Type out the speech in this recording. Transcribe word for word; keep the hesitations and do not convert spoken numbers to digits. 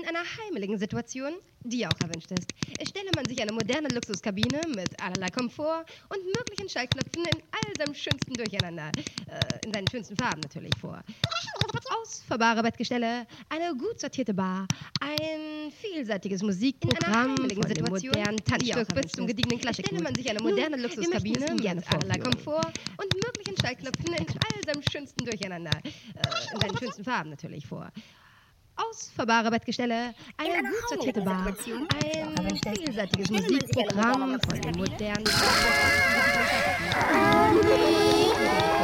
einer heimeligen Situation, die auch erwünscht ist, stelle man sich eine moderne Luxuskabine mit allerlei Komfort und möglichen Schallknöpfen in all seinem schönsten Durcheinander, äh, in seinen schönsten Farben natürlich vor. Ausfahrbare Bettgestelle, eine gut sortierte Bar, ein vielseitiges Musikprogramm, in einer von modernen Tanzstück bis zum gediegenen Klassik. Stelle man sich eine moderne Nun, Luxuskabine mit allerlei Komfort und möglichen Schallknöpfen in all seinem schönsten Durcheinander, äh, in seinen schönsten Farben natürlich vor. Ausfahrbare Bettgestelle, eine gut sortierte Bar, ein vielseitiges Musikprogramm von den modernen